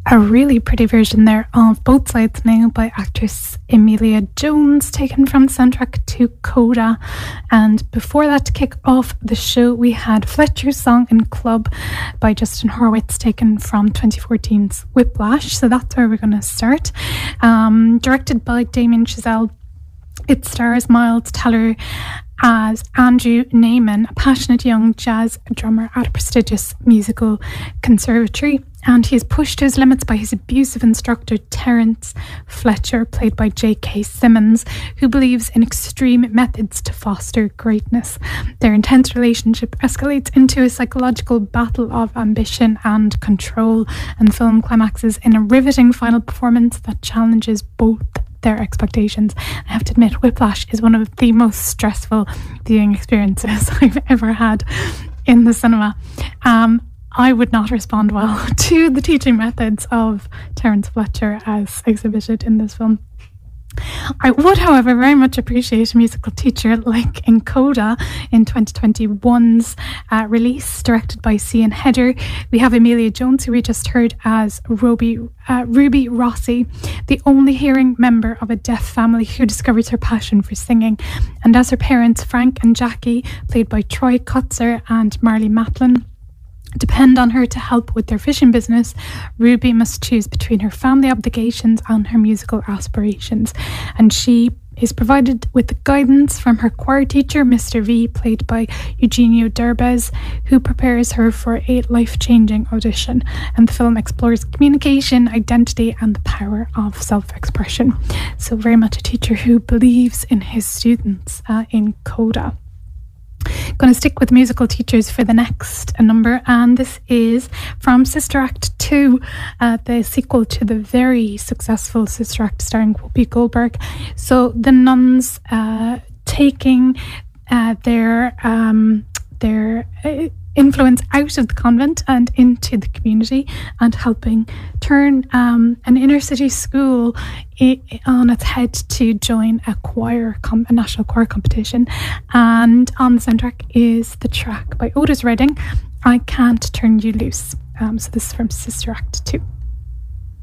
a really pretty version there of Both Sides Now by actress Emilia Jones, taken from the soundtrack to Coda. And before that, to kick off the show, we had Fletcher's Song and Club by Justin Horwitz, taken from 2014's Whiplash. So that's where we're going to start. Directed by Damien Chazelle, it stars Miles Teller as Andrew Naiman, a passionate young jazz drummer at a prestigious musical conservatory, and he is pushed to his limits by his abusive instructor Terence Fletcher, played by J.K. Simmons, who believes in extreme methods to foster greatness. Their intense relationship escalates into a psychological battle of ambition and control, and the film climaxes in a riveting final performance that challenges both their expectations. I have to admit, Whiplash is one of the most stressful viewing experiences I've ever had in the cinema. I would not respond well to the teaching methods of Terence Fletcher as exhibited in this film. I would, however, very much appreciate a musical teacher like in Coda in 2021's release, directed by Cian Heder. We have Emilia Jones, who we just heard as Ruby Rossi, the only hearing member of a deaf family who discovers her passion for singing. And as her parents, Frank and Jackie, played by Troy Kotzer and Marley Matlin, depend on her to help with their fishing business, Ruby must choose between her family obligations and her musical aspirations. And she is provided with the guidance from her choir teacher, Mr. V, played by Eugenio Derbez, who prepares her for a life-changing audition. And the film explores communication, identity, and the power of self-expression. So very much a teacher who believes in his students in Coda. Going to stick with musical teachers for the next number, and this is from Sister Act 2, the sequel to the very successful Sister Act starring Whoopi Goldberg. So the nuns taking their influence out of the convent and into the community, and helping turn an inner city school on its head to join a national choir competition. And on the soundtrack is the track by Otis Redding, I Can't Turn You Loose. So this is from Sister Act 2.